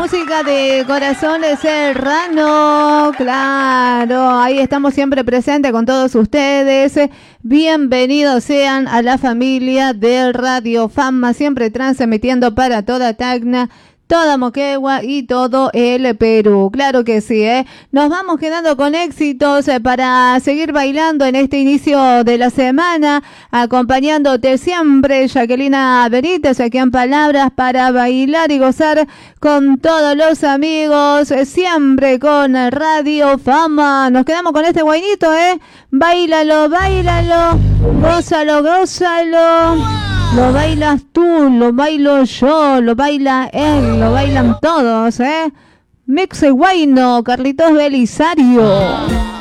música de Corazones Serrano, claro, ahí estamos siempre presentes con todos ustedes. Bienvenidos sean a la familia de Radio Fama, siempre transmitiendo para toda Tacna, toda Moquegua y todo el Perú. Claro que sí, ¿eh? Nos vamos quedando con éxitos para seguir bailando en este inicio de la semana, acompañándote siempre, Jacquelina Benítez, aquí en Palabras para bailar y gozar con todos los amigos, siempre con Radio Fama. Nos quedamos con este guainito, ¿eh? Báilalo, báilalo, gózalo, gózalo. Lo bailas tú, lo bailo yo, lo baila él, lo bailan todos, ¿eh? Mixe Guayno, Carlitos Belisario.